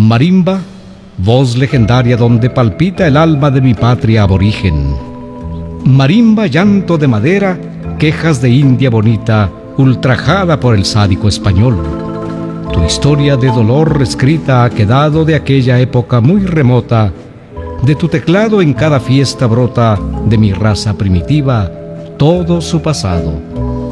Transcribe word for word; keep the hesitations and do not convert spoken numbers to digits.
Marimba, voz legendaria donde palpita el alma de mi patria aborigen. Marimba, llanto de madera, quejas de India bonita, ultrajada por el sádico español. Tu historia de dolor reescrita ha quedado de aquella época muy remota. De tu teclado en cada fiesta brota, de mi raza primitiva, todo su pasado.